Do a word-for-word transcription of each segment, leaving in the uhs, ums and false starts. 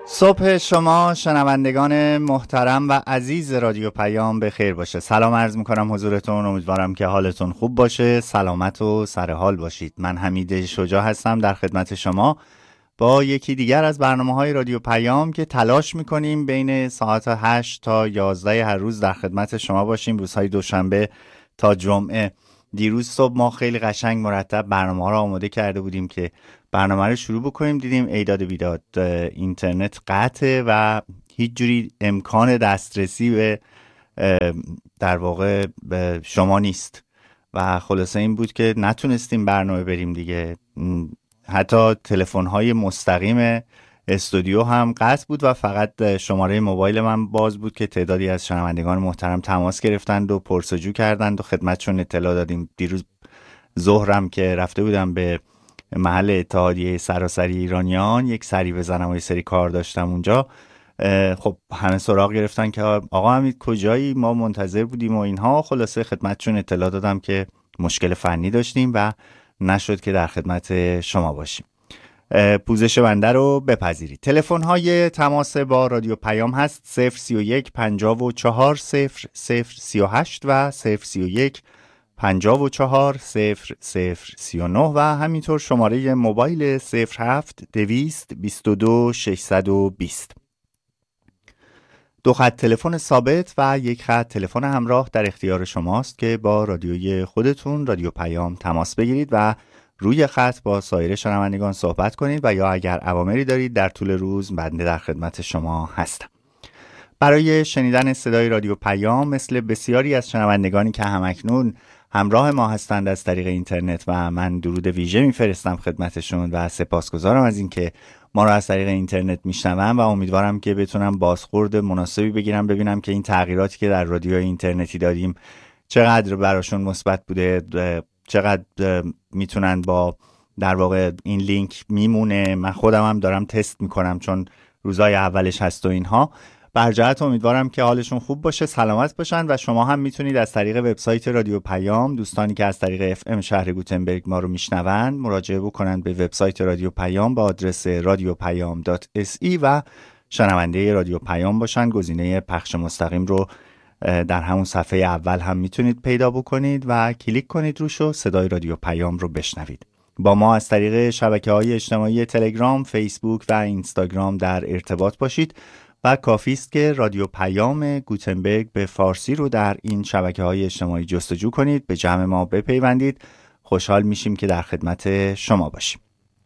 صبح شما شنوندگان محترم و عزیز رادیو پیام به خیر باشه. سلام عرض میکنم حضورتون. امیدوارم که حالتون خوب باشه، سلامت و سرحال باشید. من حمید شجاع هستم در خدمت شما با یکی دیگر از برنامه‌های رادیو پیام که تلاش میکنیم بین ساعت هشت تا یازده هر روز در خدمت شما باشیم، روزهای دوشنبه تا جمعه. دیروز صبح ما خیلی قشنگ مرتب برنامه رو آماده کرده بودیم که برنامه رو شروع بکنیم، دیدیم ایداد بیداد اینترنت قطعه و هیچ جوری امکان دسترسی به در واقع به شما نیست و خلاصه این بود که نتونستیم برنامه بریم دیگه. حتی تلفن‌های مستقیم استودیو هم قطع بود و فقط شماره موبایل من باز بود که تعدادی از شنوندگان محترم تماس گرفتند و پرسجو کردند و خدمتشون اطلاع دادیم. دیروز ظهرم که رفته بودم به محل اتحادیه سراسری ایرانیان یک سری بزنم و یه سری کار داشتم اونجا، خب همه سراغ گرفتن که آقا حمید کجایی، ما منتظر بودیم و اینها. خلاصه خدمتشون اطلاع دادم که مشکل فنی داشتیم و نشد که در خدمت شما باشیم. پوزش بنده رو بپذیرید. تلفن های تماس با رادیو پیام هست صفر سی و یک پنجاه و چهار صفر صفر سی و هشت و صفر سی و یک پنجاه و چهار صفر صفر سی و نه و همینطور شماره موبایل صفر هفت دویست بیست و دو ششصد و بیست. دو خط تلفن ثابت و یک خط تلفن همراه در اختیار شماست که با رادیوی خودتون رادیو پیام تماس بگیرید و روی خط با سایر شنوندگان صحبت کنید و یا اگر اوامری دارید در طول روز بنده در خدمت شما هستم. برای شنیدن صدای رادیو پیام مثل بسیاری از شنوندگانی که همکنون همراه ما هستند از طریق اینترنت و من درود ویژه میفرستم خدمتشون و سپاسگزارم از اینکه ما رو از طریق اینترنت میشنون و امیدوارم که بتونم بازخورد مناسبی بگیرم، ببینم که این تغییراتی که در رادیو اینترنتی دادیم چقدر براشون مثبت بوده، چقدر میتونن با در واقع این لینک میمونه. من خودم هم دارم تست میکنم چون روزای اولش هست و اینها. برجهت امیدوارم که حالشون خوب باشه، سلامت باشن و شما هم میتونید از طریق وبسایت رادیو پیام، دوستانی که از طریق اف ام شهر گوتنبرگ ما رو میشنون، مراجعه بکنن به وبسایت رادیو پیام با آدرس رادیو پیام دات اس ای و شنونده رادیو پیام باشن. گزینه پخش مستقیم رو در همون صفحه اول هم میتونید پیدا بکنید و کلیک کنید روش و صدای رادیو پیام رو بشنوید. با ما از طریق شبکه‌های اجتماعی تلگرام، فیسبوک و اینستاگرام در ارتباط باشید و کافی است که رادیو پیام گوتنبرگ به فارسی رو در این شبکه‌های اجتماعی جستجو کنید، به جمع ما بپیوندید. خوشحال میشیم که در خدمت شما باشیم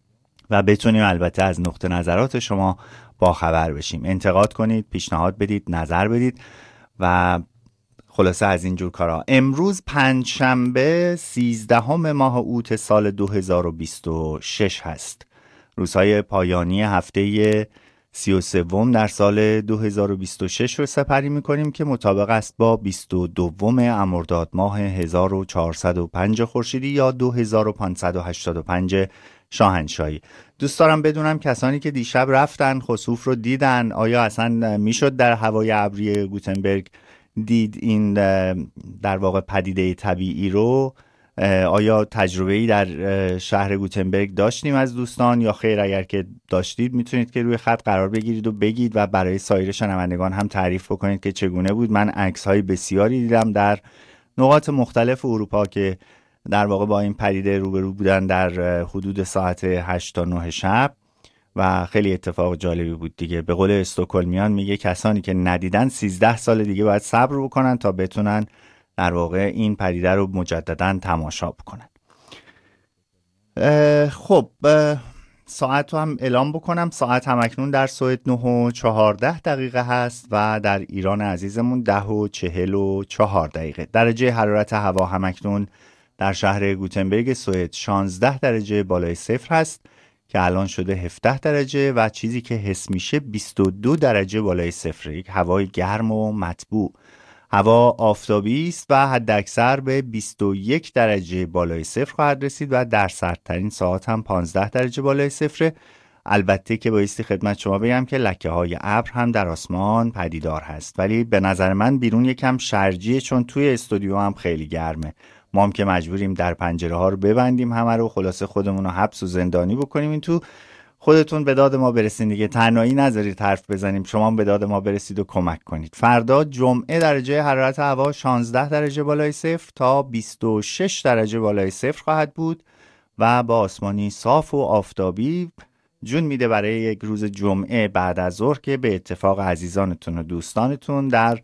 و بتونیم البته از نقطه نظرات شما با خبر بشیم. انتقاد کنید، پیشنهاد بدید، نظر بدید و خلاصه از اینجور کارا. امروز پنجشنبه سیزدهم ماه اوت سال دو هزار و بیست و شش هست. روزهای پایانی هفته سی و سوم در سال دو هزار و بیست و شش رو سپری می‌کنیم که مطابق است با بیست و دوم مرداد ماه هزار و چهارصد و پنج خورشیدی یا دو هزار و پانصد و هشتاد و پنج شاهنشاهی. دوست دارم بدونم کسانی که دیشب رفتن خسوف رو دیدن، آیا اصلا میشد در هوای ابری گوتنبرگ دید این در واقع پدیده طبیعی رو؟ آیا تجربه‌ای در شهر گوتنبرگ داشتیم از دوستان یا خیر؟ اگر که داشتید میتونید که روی خط قرار بگیرید و بگید و برای سایر شنوندگان هم تعریف بکنید که چگونه بود. من عکس‌های بسیاری دیدم در نقاط مختلف اروپا که در واقع با این پدیده روبرو بودن در حدود ساعت هشت تا نه شب و خیلی اتفاق جالبی بود دیگه. به قول استکهلمیان میگه کسانی که ندیدن سیزده سال دیگه باید صبر بکنن تا بتونن در واقع این پدیده رو مجددا تماشا بکنن. خب ساعت رو هم اعلام بکنم. ساعت هم اکنون در سوئد نه و چهارده دقیقه هست و در ایران عزیزمون ده و چهل و چهار دقیقه. درجه حرارت هوا هم اکنون در شهر گوتنبرگ سوئد شانزده درجه بالای صفر هست که الان شده هفده درجه و چیزی که حس میشه بیست و دو درجه بالای صفر. یک هوای گرم و مطبوع. هوا آفتابی است و حداکثر به بیست و یک درجه بالای صفر خواهد رسید و در سردترین ساعت هم پانزده درجه بالای صفر. البته که بایستی خدمت شما بگم که لکه های ابر هم در آسمان پدیدار هست، ولی به نظر من بیرون یکم شرجیه چون توی استودیو هم خیلی گرمه. ما هم که مجبوریم در پنجره ها رو ببندیم همه رو، خلاصه خودمون رو حبس و زندانی بکنیم این تو. خودتون به داد ما برسید دیگه، تنهایی نذارید حرف بزنیم، شما به داد ما برسید و کمک کنید. فردا جمعه درجه حرارت هوا شانزده درجه بالای صفر تا بیست و شش درجه بالای صفر خواهد بود و با آسمانی صاف و آفتابی. جون میده برای یک روز جمعه بعد از ظهر که به اتفاق عزیزانتون و دوستانتون در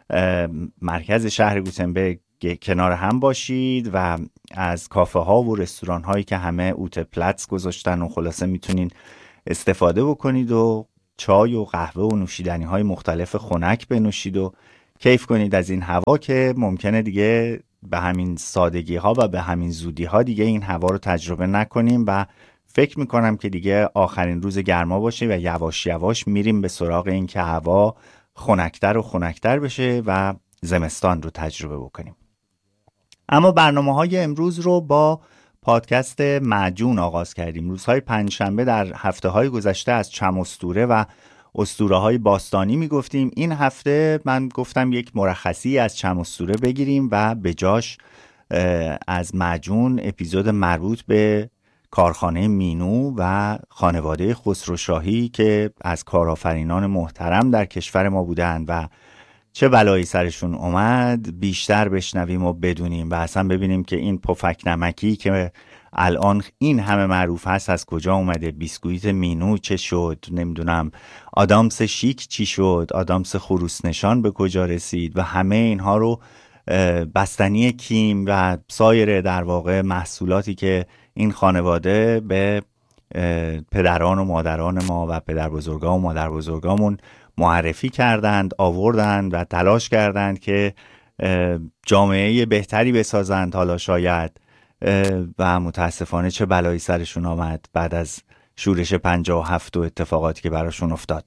مرکز شهر گوتنبرگ کنار هم باشید و از کافه ها و رستوران هایی که همه اوت پلتس گذاشتن و خلاصه میتونین استفاده بکنید و چای و قهوه و نوشیدنی های مختلف خنک بنوشید و کیف کنید از این هوا که ممکنه دیگه به همین سادگی ها و به همین زودی ها دیگه این هوا رو تجربه نکنیم و فکر میکنم که دیگه آخرین روز گرما باشه و یواش یواش میریم به سراغ این که هوا خنکتر و خنکتر بشه و زمستان رو تجربه بکنیم. اما برنامه های امروز رو با پادکست معجون آغاز کردیم. روزهای پنجشنبه در هفته های گذشته از چم اسطوره و اسطوره های باستانی میگفتیم. این هفته من گفتم یک مرخصی از چم اسطوره بگیریم و به جاش از معجون اپیزود مربوط به کارخانه مینو و خانواده خسروشاهی که از کارآفرینان محترم در کشور ما بودند و چه بلایی سرشون اومد بیشتر بشنویم و بدونیم و اصلا ببینیم که این پفک نمکی که الان این همه معروف هست از کجا اومده، بیسکویت مینو چه شد، نمیدونم آدامس شیک چی شد، آدامس خروس نشان به کجا رسید و همه اینها رو بستنی کیم و سایر در واقع محصولاتی که این خانواده به پدران و مادران ما و پدر بزرگا و مادر بزرگامون معرفی کردند، آوردند و تلاش کردند که جامعه بهتری بسازند حالا شاید، و متاسفانه چه بلایی سرشون آمد بعد از شورش پنجاه و هفت و اتفاقاتی که براشون افتاد.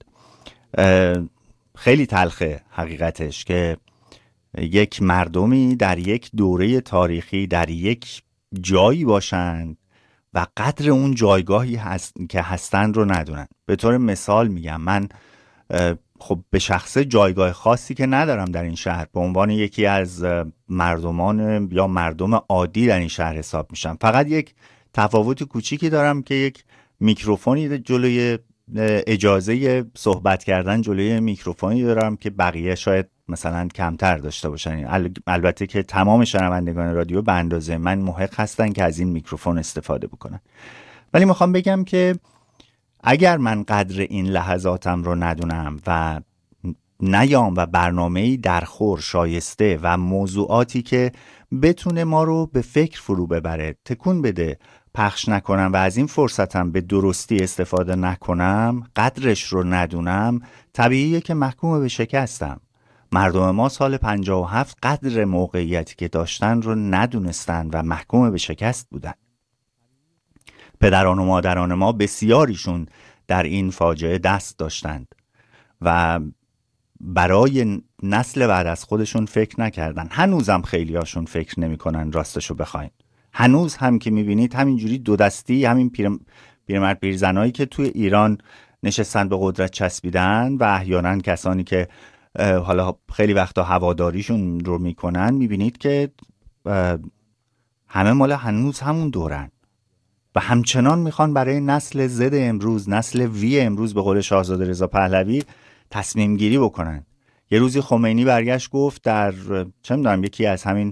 خیلی تلخه حقیقتش که یک مردمی در یک دوره تاریخی در یک جایی باشند و قدر اون جایگاهی هست که هستن رو ندونن. به طور مثال میگم من خب به شخصه جایگاه خاصی که ندارم در این شهر، به عنوان یکی از مردمان یا مردم عادی در این شهر حساب میشم. فقط یک تفاوت کوچیکی دارم که یک میکروفونی جلوی اجازه صحبت کردن جلوی میکروفونی دارم که بقیه شاید مثلا کمتر داشته باشن. البته که تمام شنوندگان رادیو به اندازه من محق هستن که از این میکروفون استفاده بکنن، ولی میخوام بگم که اگر من قدر این لحظاتم رو ندونم و نیام و برنامه‌ای درخور شایسته و موضوعاتی که بتونه ما رو به فکر فرو ببره تکون بده پخش نکنم و از این فرصتم به درستی استفاده نکنم، قدرش رو ندونم، طبیعیه که محکوم به شکستم. مردم ما سال پنجاه و هفت قدر موقعیتی که داشتن رو ندونستن و محکوم به شکست بودن. پدران و مادران ما بسیاریشون در این فاجعه دست داشتند و برای نسل بعد از خودشون فکر نکردن. هنوزم خیلی هاشون فکر نمی کنن راستشو بخواین. هنوز هم که میبینید همینجوری دو دستی همین پیرمرد پیرزنایی که توی ایران نشستن به قدرت چسبیدن و احیانا کسانی که حالا خیلی وقتا هواداریشون رو میکنن، میبینید که همه مال هنوز همون دورن و همچنان میخوان برای نسل زد امروز، نسل وی امروز به قول شاهزاده رضا پهلوی تصمیم گیری بکنن. یه روزی خمینی برگشت گفت در چه میدونم یکی از همین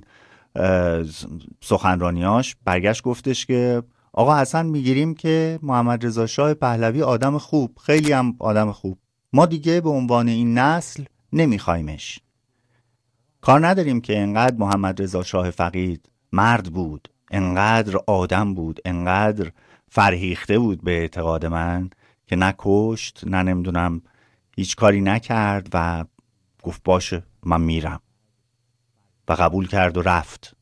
سخنرانیاش برگشت گفتش که آقا حسن میگیریم که محمد رضا شاه پهلوی آدم خوب، خیلی هم آدم خوب، ما دیگه به عنوان این نسل نمیخوایمش. کار نداریم که انقدر محمد رضا شاه فقید مرد بود، انقدر آدم بود، انقدر فرهیخته بود به اعتقاد من که نه کشت نه نمیدونم هیچ کاری نکرد و گفت باشه من میرم و قبول کرد و رفت.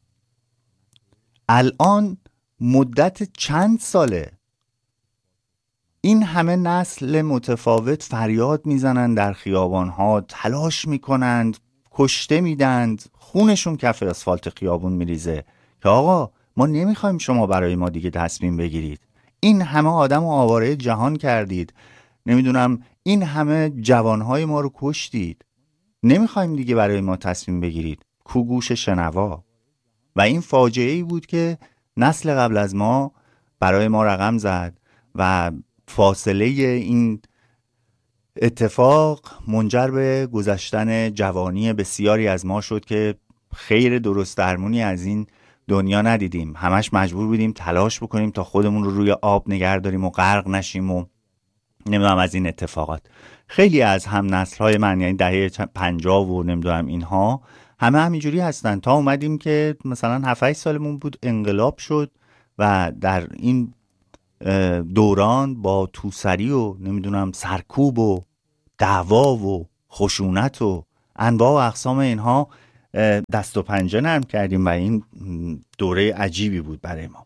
الان مدت چند ساله این همه نسل متفاوت فریاد میزنن در خیابانها، تلاش میکنند، کشته میدند، خونشون کف اسفالت خیابون میریزه که آقا ما نمیخوایم شما برای ما دیگه تصمیم بگیرید. این همه آدم و آواره جهان کردید، نمیدونم این همه جوانهای ما رو کشتید، نمیخوایم دیگه برای ما تصمیم بگیرید. کو گوش شنوا؟ و این فاجعه‌ای بود که نسل قبل از ما برای ما رقم زد و فاصله این اتفاق منجر به گذشتن جوانی بسیاری از ما شد که خیر درست درمونی از این دنیا ندیدیم. همش مجبور بودیم تلاش بکنیم تا خودمون رو روی آب نگه داریم و غرق نشیم و نمیدونم از این اتفاقات. خیلی از هم نسل‌های من، یعنی دهه پنجاه و نمیدونم اینها، همه همینجوری هستن تا اومدیم که مثلا هفت هشت سالمون بود انقلاب شد و در این دوران با توسری و نمیدونم سرکوب و دعوا و خشونت و انواع و اقسام اینها دست و پنجه نرم کردیم و این دوره عجیبی بود برای ما.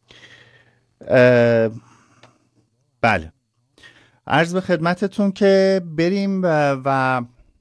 بله، عرض به خدمتتون که بریم و, و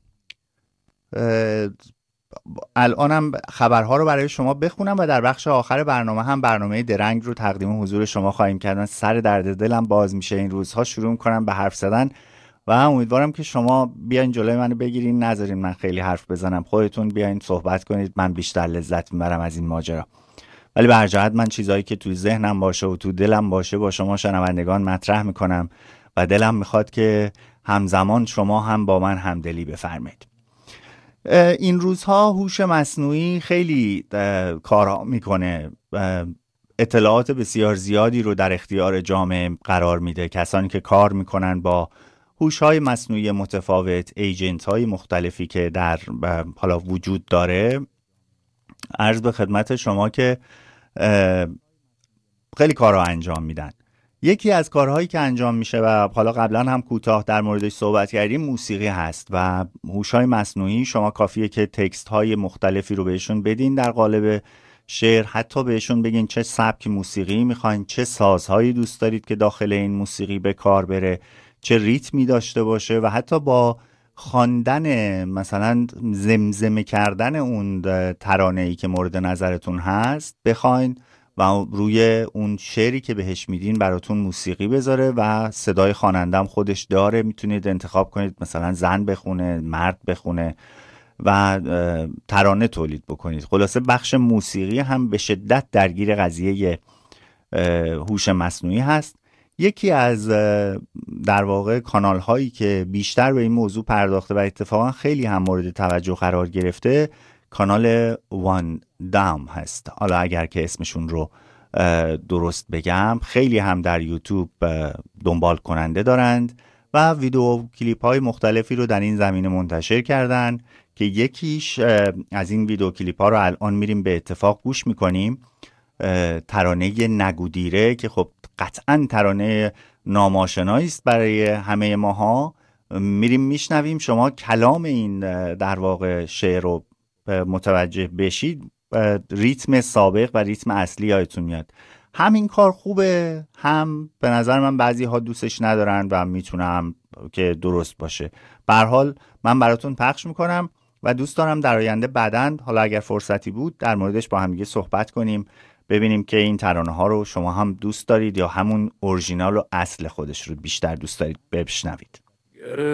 الانم خبرها رو برای شما بخونم و در بخش آخر برنامه هم برنامه درنگ رو تقدیم حضور شما خواهیم کرد. سر درد دلم باز میشه این روزها، شروع میکنم به حرف زدن و امیدوارم که شما بیاین جلوی منو بگیرین، نذارین من خیلی حرف بزنم، خودتون بیاین صحبت کنید، من بیشتر لذت میبرم از این ماجرا. ولی به هر جهت من چیزایی که تو ذهنم باشه و تو دلم باشه با شما شنوندگان مطرح میکنم و دلم میخواد که همزمان شما هم با من همدلی بفرمایید. این روزها هوش مصنوعی خیلی کارا میکنه، اطلاعات بسیار زیادی رو در اختیار جامعه قرار میده. کسانی که کار میکنن با هوش‌های مصنوعی متفاوت، ایجنت‌های مختلفی که در حالا وجود داره، عرض به خدمت شما که خیلی کارها انجام میدن. یکی از کارهایی که انجام میشه و حالا قبلا هم کوتاه در موردش صحبت کردیم، موسیقی هست و هوش‌های مصنوعی شما کافیه که تکست‌های مختلفی رو بهشون بدین در قالب شعر، حتی بهشون بگین چه سبک موسیقی میخواین، چه سازهایی دوست دارید که داخل این موسیقی به کار بره، چه ریتمی داشته باشه و حتی با خواندن مثلا زمزمه کردن اون ترانه‌ای که مورد نظرتون هست بخواین و روی اون شعری که بهش میدین براتون موسیقی بذاره و صدای خوانندم خودش داره. میتونید انتخاب کنید مثلا زن بخونه، مرد بخونه و ترانه تولید بکنید. خلاصه بخش موسیقی هم به شدت درگیر قضیه هوش مصنوعی هست. یکی از در واقع کانال هایی که بیشتر به این موضوع پرداخته و اتفاقا خیلی هم مورد توجه قرار گرفته کانال وان دام هست. حالا اگر که اسمشون رو درست بگم، خیلی هم در یوتیوب دنبال کننده دارند و ویدیو کلیپ های مختلفی رو در این زمینه منتشر کردن که یکیش از این ویدیو کلیپ ها رو الان میریم به اتفاق گوش میکنیم. ترانه نگودیره که خب قطعا ترانه ناماشنایی است برای همه ماها، میریم میشنویم. شما کلام این در واقع شعر رو متوجه بشید، ریتم سابق و ریتم اصلی یادتون میاد. همین کار خوبه، هم به نظر من بعضی ها دوستش ندارن و میتونم که درست باشه. به هر حال من براتون پخش میکنم و دوست دارم در آینده بعداً حالا اگر فرصتی بود در موردش با هم دیگه صحبت کنیم، ببینیم که این ترانه ها رو شما هم دوست دارید یا همون اورجینال و اصل خودش رو بیشتر دوست دارید بشنوید.